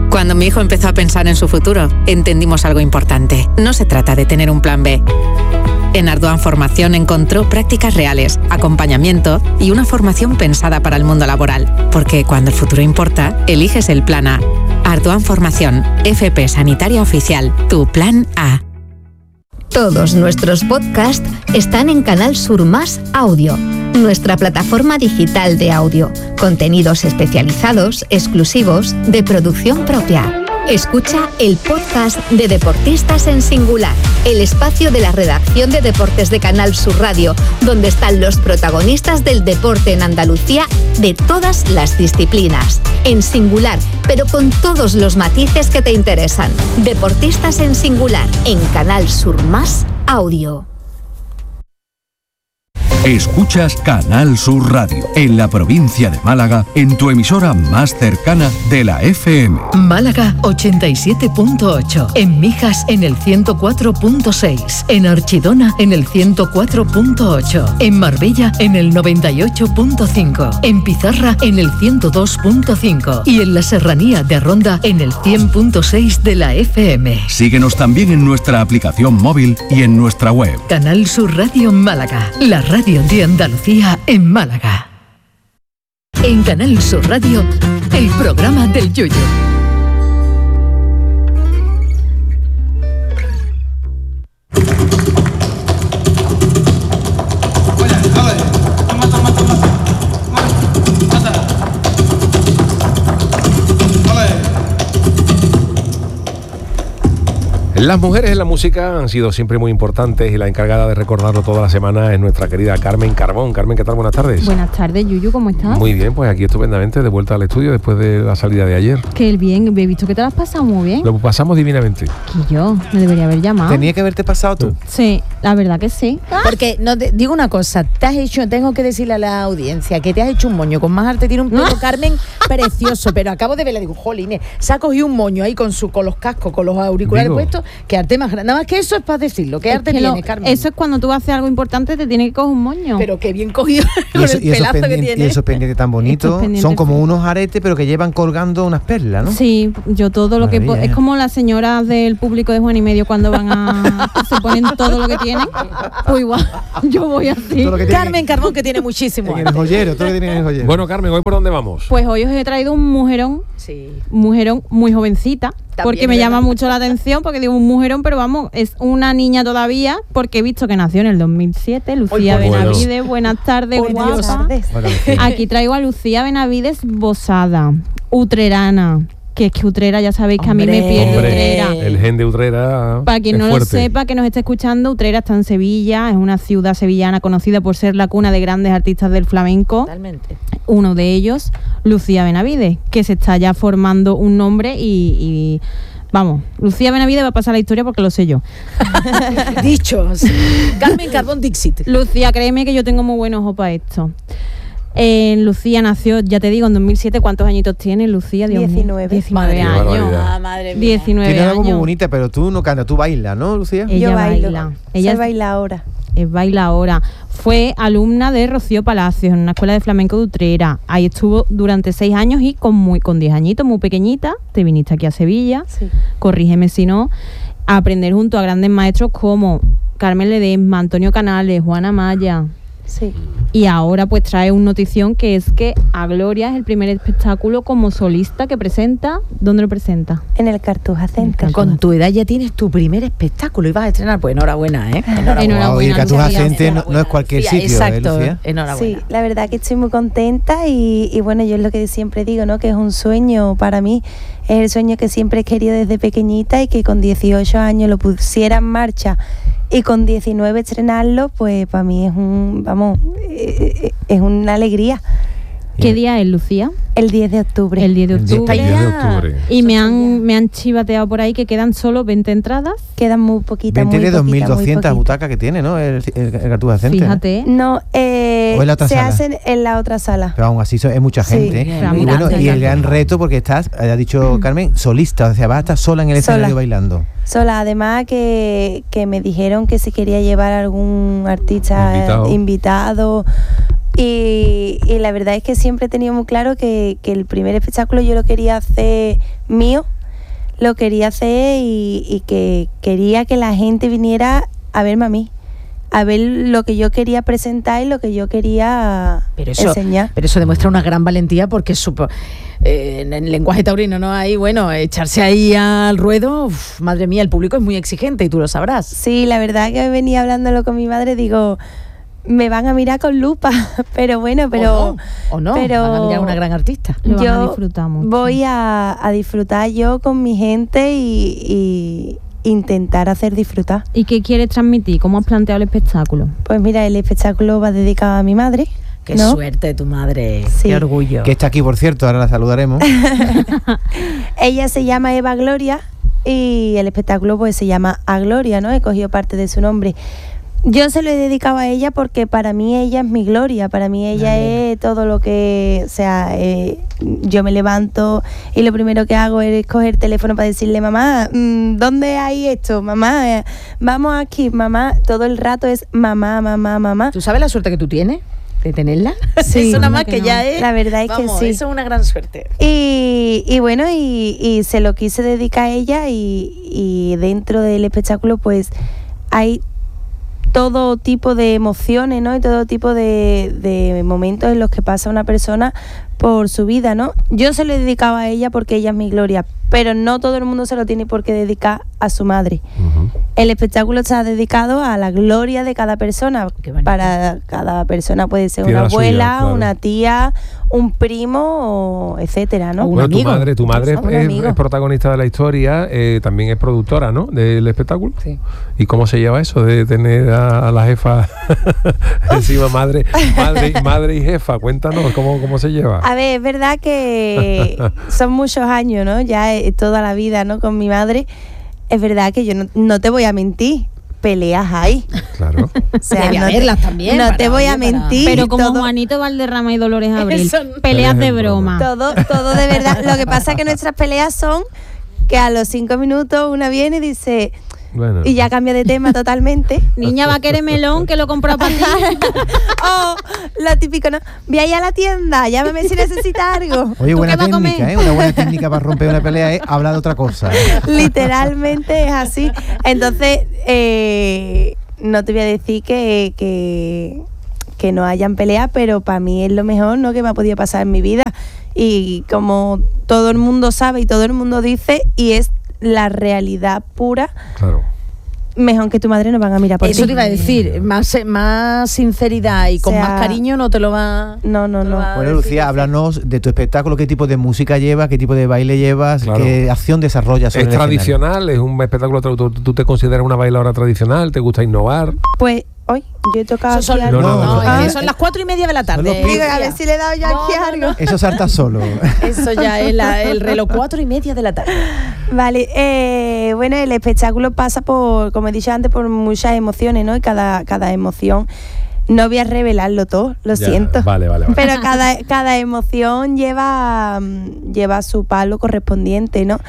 Cuando mi hijo empezó a pensar en su futuro, entendimos algo importante. No se trata de tener un plan B. En Ardoan Formación encontró prácticas reales, acompañamiento y una formación pensada para el mundo laboral. Porque cuando el futuro importa, eliges el plan A. Ardoan Formación, FP Sanitaria Oficial, tu plan A. Todos nuestros podcasts están en Canal Sur Más Audio, nuestra plataforma digital de audio. Contenidos especializados, exclusivos, de producción propia. Escucha el podcast de Deportistas en Singular, el espacio de la redacción de deportes de Canal Sur Radio, donde están los protagonistas del deporte en Andalucía de todas las disciplinas. En singular, pero con todos los matices que te interesan. Deportistas en Singular, en Canal Sur Más Audio. Escuchas Canal Sur Radio, en la provincia de Málaga, en tu emisora más cercana de la FM. Málaga 87.8, en Mijas en el 104.6, en Archidona en el 104.8, en Marbella en el 98.5, en Pizarra en el 102.5 y en la Serranía de Ronda en el 100.6 de la FM. Síguenos también en nuestra aplicación móvil y en nuestra web. Canal Sur Radio Málaga, la radio de Andalucía en Málaga. En Canal Sur Radio, el programa del Yoyo. Las mujeres en la música han sido siempre muy importantes y la encargada de recordarlo toda la semana es nuestra querida Carmen Carbón. Carmen, ¿qué tal? Buenas tardes. Buenas tardes, Yuyu, ¿cómo estás? Muy bien, pues aquí estupendamente, de vuelta al estudio después de la salida de ayer. Qué bien, he visto que te lo has pasado muy bien. Lo pasamos divinamente. Que yo, me debería haber llamado. Tenía que haberte pasado tú. Sí, la verdad que sí. Porque, no te, digo una cosa, tengo que decirle a la audiencia que te has hecho un moño con más arte, tiene un pelo, Carmen, precioso, pero acabo de verla, digo, jolines, se ha cogido un moño ahí con los cascos, con los auriculares puestos, que arte más grande. Nada más que eso es para decirlo. ¿Qué arte tiene, Carmen? Eso es cuando tú haces algo importante, te tienes que coger un moño. Pero qué bien cogido con el pelazo que tiene. Y esos pendientes tan bonitos. Son como unos aretes, pero que llevan colgando unas perlas, ¿no? Sí, yo todo lo que... Es como las señoras del público de Juan y Medio cuando van a... se ponen todo lo que tienen. Pues igual, yo voy así. Carmen Carbón, que tiene muchísimo arte. En el joyero, todo lo que tiene en el joyero. Bueno, Carmen, ¿hoy por dónde vamos? Pues hoy os he traído un mujerón. Sí. Mujerón muy jovencita. Porque me llama mucho la atención, porque digo un mujerón, pero vamos, es una niña todavía, porque he visto que nació en el 2007, Lucía Benavides. Buenas tardes, guapa. Aquí traigo a Lucía Benavides Bosada, utrerana, que es que Utrera, ya sabéis que a mí me pierde Utrera. El gen de Utrera. Para quien no lo sepa, que nos esté escuchando, Utrera está en Sevilla, es una ciudad sevillana conocida por ser la cuna de grandes artistas del flamenco. Totalmente. Uno de ellos, Lucía Benavides, que se está ya formando un nombre y vamos, Lucía Benavides va a pasar la historia porque lo sé yo. Dichos. Carmen Carbón Dixit. Lucía, créeme que yo tengo muy buen ojo para esto. Lucía nació, ya te digo, en 2007. ¿Cuántos añitos tiene Lucía? 19 años. Madre mía. 19 tiene algo años. muy bonita, pero tú no cantas, tú bailas, ¿no, Lucía? Ella baila. Ella baila ahora. Baila ahora. Fue alumna de Rocío Palacios en una escuela de flamenco de Utrera. Ahí estuvo durante 6 años y con 10 añitos, muy pequeñita, te viniste aquí a Sevilla. Sí. Corrígeme si no. A aprender junto a grandes maestros como Carmen Ledesma, Antonio Canales, Juana Maya. Sí. Y ahora pues trae una notición, que es que A Gloria es el primer espectáculo como solista que presenta. ¿Dónde lo presenta? En el Cartuja Center. Con tu edad ya tienes tu primer espectáculo y vas a estrenar. Pues enhorabuena, ¿eh? Enhorabuena. Wow, y el Cartuja Center no es cualquier sitio, exacto, Lucía. Enhorabuena. Sí, la verdad que estoy muy contenta y bueno, yo es lo que siempre digo, ¿no? Que es un sueño para mí. Es el sueño que siempre he querido desde pequeñita y que con 18 años lo pusiera en marcha y con 19 estrenarlo, pues para mí es una alegría. ¿Qué día es, Lucía? El 10 de octubre. El 10 de octubre. El 10 de octubre. Y me han chivateado por ahí que quedan solo 20 entradas. Quedan muy poquitas. 20 de 2.200 butacas que tiene, ¿no? El Cartuja Center. Fíjate. No, ¿O en la otra se sala? hacen en la otra sala. Pero aún así es mucha gente. Sí, y bueno, y el gran reto, porque estás, ha dicho Carmen, solista, o sea, vas a estar sola en el escenario bailando. Sola, además que me dijeron que si quería llevar algún artista invitado. Y la verdad es que siempre he tenido muy claro que el primer espectáculo yo lo quería hacer mío, lo quería hacer y que quería que la gente viniera a verme a mí, a ver lo que yo quería presentar y lo que yo quería enseñar. Pero eso demuestra una gran valentía, porque en el lenguaje taurino no hay, echarse ahí al ruedo, madre mía, el público es muy exigente y tú lo sabrás. Sí, la verdad que venía hablándolo con mi madre, digo, me van a mirar con lupa, pero bueno, pero... O no, van a mirar a una gran artista. Lo van a disfrutar mucho. Voy a disfrutar yo con mi gente y intentar hacer disfrutar. ¿Y qué quieres transmitir? ¿Cómo has planteado el espectáculo? Pues mira, el espectáculo va dedicado a mi madre. Qué suerte tu madre, sí. Qué orgullo. Que está aquí, por cierto, ahora la saludaremos. Ella se llama Eva Gloria y el espectáculo pues se llama A Gloria, ¿no? He cogido parte de su nombre. Yo se lo he dedicado a ella porque para mí ella es mi gloria, para mí ella es todo lo que, o sea, yo me levanto y lo primero que hago es coger el teléfono para decirle, mamá, ¿dónde hay esto? Mamá, vamos aquí, mamá, todo el rato es mamá, mamá, mamá. ¿Tú sabes la suerte que tú tienes de tenerla? Sí, eso nada más que ya es. La verdad es que sí. Eso es una gran suerte. Y bueno, y se lo quise dedicar a ella y dentro del espectáculo pues hay todo tipo de emociones, ¿no? Y todo tipo de momentos en los que pasa una persona por su vida, ¿no? Yo se lo he dedicado a ella porque ella es mi gloria, pero no todo el mundo se lo tiene por qué dedicar a su madre. Uh-huh. El espectáculo está dedicado a la gloria de cada persona. Para cada persona puede ser una abuela, suya, claro, una tía, un primo, etcétera, ¿no? Bueno, tu madre es protagonista de la historia, también es productora, ¿no? Del espectáculo. Sí. ¿Y cómo se lleva eso de tener a la jefa encima, madre y jefa? Cuéntanos cómo se lleva. A ver, es verdad que son muchos años, ¿no? Ya toda la vida, ¿no? Con mi madre. Es verdad que yo no te voy a mentir. Peleas hay. Claro. O sea, debe haberlas también. No te voy a mentir. Pero como Juanito Valderrama y Dolores Abril. Peleas de broma. Todo de verdad. Lo que pasa es que nuestras peleas son que a los 5 minutos una viene y dice... Bueno. Y ya cambia de tema totalmente. Niña, va a querer melón, que lo compro para ti. Oh, lo típico, ¿no? Voy a ir a la tienda, llámame si necesitas algo. Oye, buena técnica, una buena técnica para romper una pelea es hablar de otra cosa. Literalmente es así. Entonces, no te voy a decir que no hayan peleas, pero para mí es lo mejor, ¿no?, que me ha podido pasar en mi vida. Y como todo el mundo sabe y todo el mundo dice, y es la realidad pura. Claro. Mejor que tu madre no van a mirar por ti. Eso te iba a decir, más sinceridad y con más cariño no te lo va. No. Bueno, Lucía, háblanos de tu espectáculo, qué tipo de música llevas, qué tipo de baile llevas, claro, qué acción desarrollas. ¿Es tradicional? ¿Es un espectáculo? ¿Tú te consideras una bailadora tradicional? ¿Te gusta innovar? Pues hoy yo he tocado son las 4:30 de la tarde. Digo, a ver si le he dado yo aquí algo. Eso salta solo. Eso ya es el reloj, 4:30 de la tarde. Vale, bueno, el espectáculo pasa por, como he dicho antes, por muchas emociones, ¿no? Y cada emoción, no voy a revelarlo todo, lo siento. Vale. Pero cada emoción lleva su palo correspondiente, ¿no?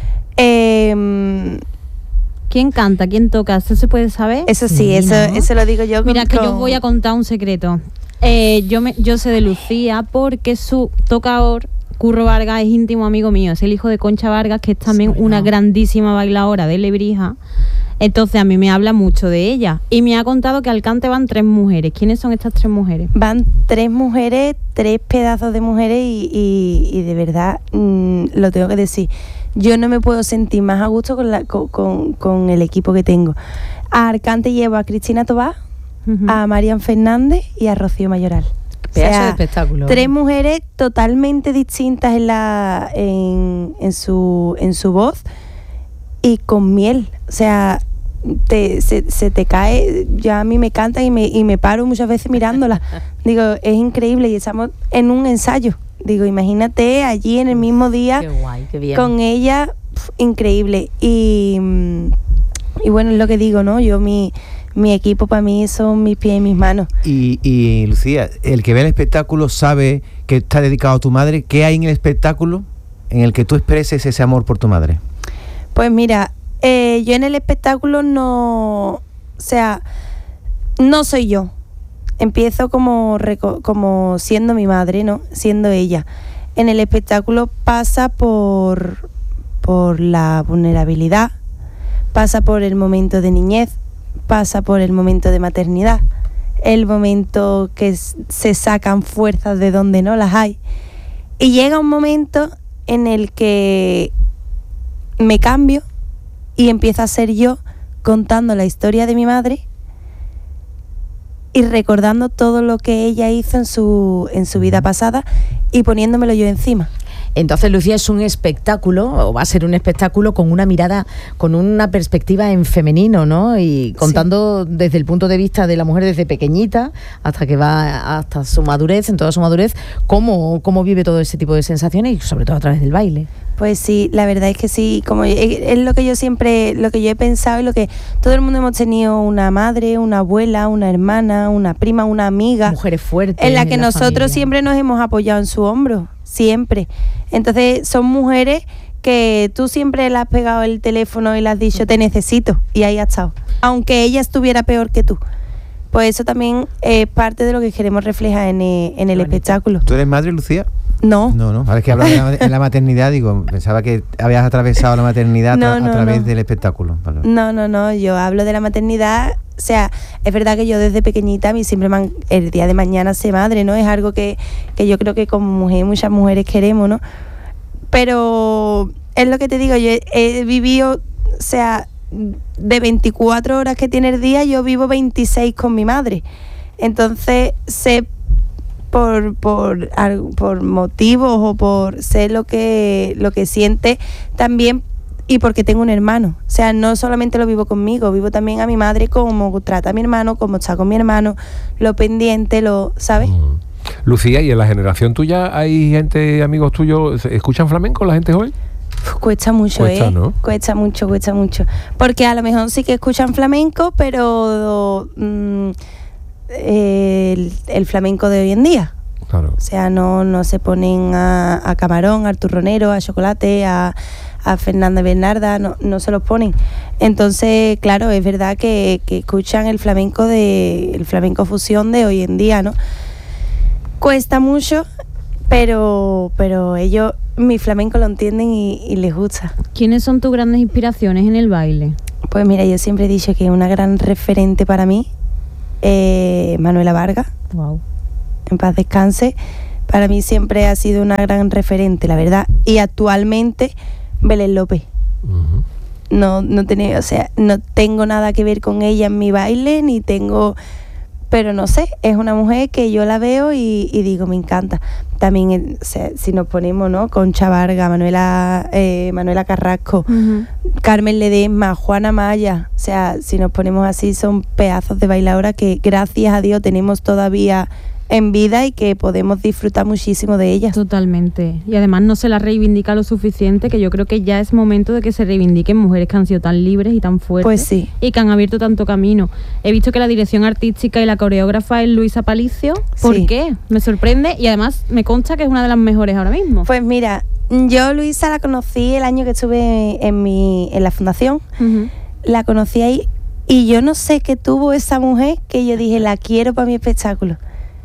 ¿Quién canta? ¿Quién toca? ¿Eso se puede saber? Eso sí, ¿no? eso lo digo yo. Mira, que yo voy a contar un secreto. Yo sé de Lucía porque su tocador, Curro Vargas, es íntimo amigo mío. Es el hijo de Concha Vargas, que es también una grandísima bailadora de Lebrija. Entonces a mí me habla mucho de ella. Y me ha contado que al cante van 3 mujeres. ¿Quiénes son estas 3 mujeres? Van 3 mujeres, 3 pedazos de mujeres y de verdad, lo tengo que decir. Yo no me puedo sentir más a gusto con el equipo que tengo. A Arcante llevo a Cristina Tobá, a Marian Fernández y a Rocío Mayoral. Pedazo de espectáculo. 3 mujeres totalmente distintas en su voz y con miel. O sea, se te cae, ya a mí me canta y me paro muchas veces mirándola. Digo, es increíble y estamos en un ensayo. Digo, imagínate allí en el mismo día. Qué guay, qué bien. Con ella, increíble. Y bueno, es lo que digo, ¿no? Yo mi equipo para mí son mis pies y mis manos. Y Lucía, el que ve el espectáculo sabe que está dedicado a tu madre. ¿Qué hay en el espectáculo en el que tú expreses ese amor por tu madre? Pues mira, yo en el espectáculo no soy yo. Empiezo como siendo mi madre, ¿no? Siendo ella. En el espectáculo pasa por por la vulnerabilidad, pasa por el momento de niñez, pasa por el momento de maternidad, el momento que se sacan fuerzas de donde no las hay. Y llega un momento en el que me cambio y empiezo a ser yo contando la historia de mi madre y recordando todo lo que ella hizo en su vida pasada y poniéndomelo yo encima. Entonces, Lucía, es un espectáculo, o va a ser un espectáculo con una mirada, con una perspectiva en femenino, ¿no? Y contando desde el punto de vista de la mujer desde pequeñita hasta que va hasta su madurez, en toda su madurez, cómo vive todo ese tipo de sensaciones y sobre todo a través del baile. Pues sí, la verdad es que sí, como es lo que yo he pensado y lo que todo el mundo hemos tenido, una madre, una abuela, una hermana, una prima, una amiga. Mujeres fuertes. En la que nosotros siempre nos hemos apoyado en su hombro, siempre. Entonces son mujeres que tú siempre le has pegado el teléfono y le has dicho te necesito y ahí has estado, aunque ella estuviera peor que tú. Pues eso también es parte de lo que queremos reflejar en el espectáculo. ¿Tú eres madre, Lucía? No. Ahora es que hablas de la maternidad, digo, pensaba que habías atravesado la maternidad a través del espectáculo. Vale. No, yo hablo de la maternidad. O sea, es verdad que yo desde pequeñita, a mí siempre el día de mañana ser madre, ¿no? Es algo que yo creo que como mujer, muchas mujeres queremos, ¿no? Pero es lo que te digo, yo he vivido, o sea, de 24 horas que tiene el día, yo vivo 26 con mi madre. Entonces, sé por motivos o por sé lo que siente también, y porque tengo un hermano. O sea, no solamente lo vivo conmigo, vivo también a mi madre, cómo trata a mi hermano, cómo está con mi hermano, lo pendiente, ¿sabes? Lucía, ¿y en la generación tuya hay gente, amigos tuyos, escuchan flamenco la gente joven? Cuesta mucho, ¿no? Cuesta mucho. Porque a lo mejor sí que escuchan flamenco, pero el flamenco de hoy en día. Claro. O sea, no se ponen a Camarón, al turronero, a Chocolate, a Fernanda Bernarda, no se los ponen. Entonces, claro, es verdad que escuchan el flamenco fusión de hoy en día, ¿no? Cuesta mucho, pero ellos mi flamenco lo entienden y les gusta. ¿Quiénes son tus grandes inspiraciones en el baile? Pues mira, yo siempre he dicho que una gran referente para mí, Manuela Vargas. Wow. En paz descanse. Para mí siempre ha sido una gran referente, la verdad. Y actualmente, Belén López. Uh-huh. No tengo nada que ver con ella en mi baile, pero no sé, es una mujer que yo la veo y digo, me encanta. También, si nos ponemos, ¿no? Concha Vargas, Manuela Carrasco, uh-huh. Carmen Ledesma, Juana Maya. O sea, si nos ponemos así, son pedazos de bailadoras que, gracias a Dios, tenemos todavía en vida y que podemos disfrutar muchísimo de ellas. Totalmente. Y además no se las reivindica lo suficiente, que yo creo que ya es momento de que se reivindiquen mujeres que han sido tan libres y tan fuertes. Pues sí. Y que han abierto tanto camino. He visto que la dirección artística y la coreógrafa es Luisa Palicio. ¿Por qué? Me sorprende y además me consta que es una de las mejores ahora mismo. Pues mira, yo Luisa la conocí el año que estuve en la fundación. Uh-huh. La conocí ahí y yo no sé qué tuvo esa mujer que yo dije, la quiero para mi espectáculo.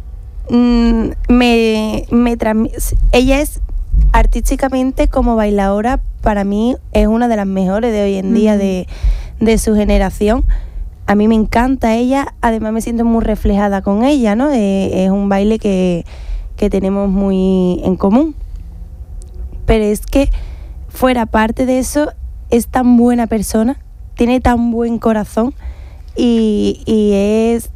Ella es artísticamente, como bailadora, para mí es una de las mejores de hoy en día de su generación. A mí me encanta ella, además me siento muy reflejada con ella, ¿no? Es un baile que tenemos muy en común, pero es que fuera parte de eso es tan buena persona, tiene tan buen corazón y es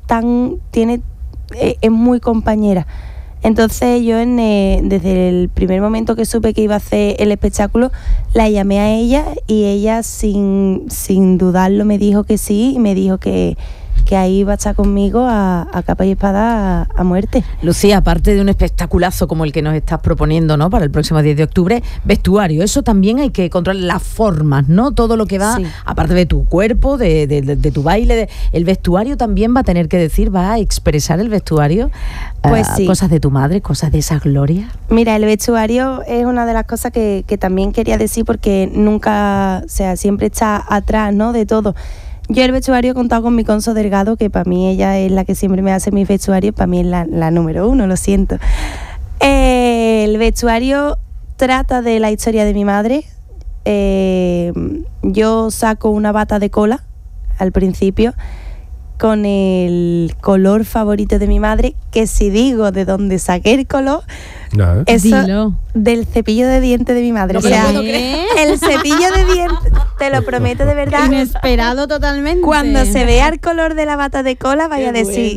muy compañera. Entonces yo desde el primer momento que supe que iba a hacer el espectáculo, la llamé a ella y ella sin dudarlo me dijo que sí, y me dijo que ahí iba a estar conmigo a capa y espada a muerte. Lucía, aparte de un espectaculazo como el que nos estás proponiendo, ¿no? Para el próximo 10 de octubre, vestuario, eso también hay que controlar, las formas, ¿no? Todo lo que va, aparte de tu cuerpo, de tu baile, el vestuario también va a tener que decir, va a expresar el vestuario, pues sí. Cosas de tu madre, cosas de esa gloria. Mira, el vestuario es una de las cosas que también quería decir, porque nunca, siempre está atrás, ¿no? De todo. Yo el vestuario he contado con mi Conso Delgado, que para mí ella es la que siempre me hace mi vestuario, para mí es la número 1, lo siento. El vestuario trata de la historia de mi madre, yo saco una bata de cola al principio con el color favorito de mi madre, que si digo de dónde saqué el color, eso del cepillo de dientes de mi madre. O sea, el cepillo de dientes, te lo prometo de verdad. Inesperado totalmente. Cuando se vea el color de la bata de cola, vaya a decir,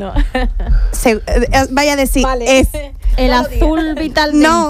vale. Es el azul vital. No.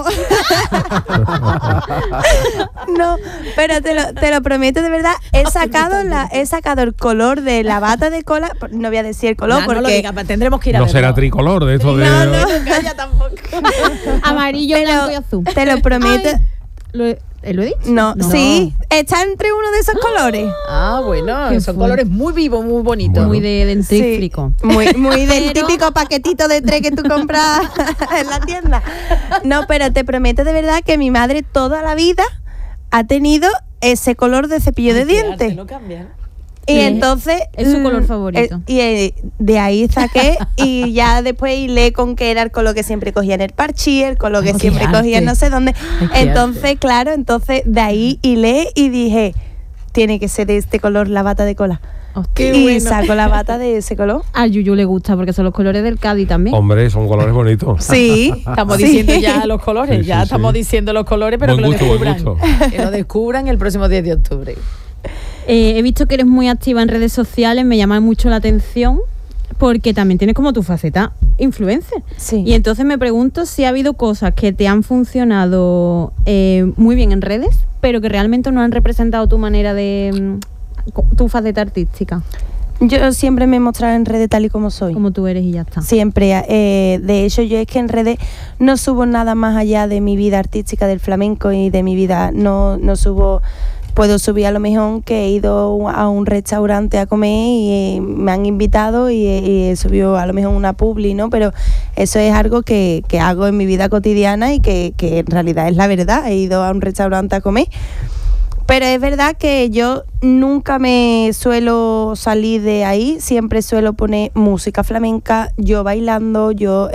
No, pero te lo prometo de verdad. He sacado el color de la bata de cola. No voy a decir el color porque no lo diga, tendremos que ir a verlo. No será tricolor de esto de. No, calla tampoco. Amarillo, blanco y azul. Te lo prometo. ¿Lo he dicho? No, sí, está entre uno de esos colores. Bueno, son colores muy vivos, muy bonitos. Muy de dentífrico. Sí, muy del típico paquetito de 3 que tú compras en la tienda. No, pero te prometo de verdad que mi madre toda la vida ha tenido ese color de cepillo de dientes. No cambian. Y entonces es su color favorito. Y de ahí saqué y ya después hilé con que era el color que siempre cogía en el parchí, el color que siempre cogía en no sé dónde. Entonces, claro, de ahí hilé y dije, tiene que ser de este color la bata de cola. Y saco la bata de ese color. A Yuyu le gusta porque son los colores del Cádiz también. Hombre, son colores bonitos. Sí. Estamos diciendo ya los colores, estamos diciendo los colores, pero buen que lo descubran el próximo 10 de octubre. He visto que eres muy activa en redes sociales, me llama mucho la atención porque también tienes como tu faceta influencer. Sí. Y entonces me pregunto si ha habido cosas que te han funcionado muy bien en redes, pero que realmente no han representado tu manera de tu faceta artística. Yo siempre me he mostrado en redes tal y como soy. Como tú eres y ya está. Siempre. De hecho, yo es que en redes no subo nada más allá de mi vida artística del flamenco y de mi vida. No subo. Puedo subir a lo mejor que he ido a un restaurante a comer y me han invitado y he subido a lo mejor una publi, ¿no? Pero eso es algo que hago en mi vida cotidiana y que en realidad es la verdad. He ido a un restaurante a comer. Pero es verdad que yo nunca me suelo salir de ahí, siempre suelo poner música flamenca, yo bailando,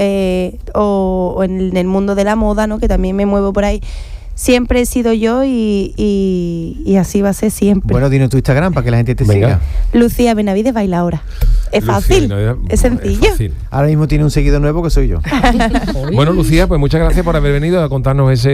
o en el mundo de la moda, ¿no? Que también me muevo por ahí. Siempre he sido yo y así va a ser siempre. Bueno, dinos tu Instagram para que la gente te siga. Lucía Benavides Bailaora. Es fácil, es sencillo. Es fácil. Ahora mismo tiene un seguidor nuevo que soy yo. Bueno, Lucía, pues muchas gracias por haber venido a contarnos ese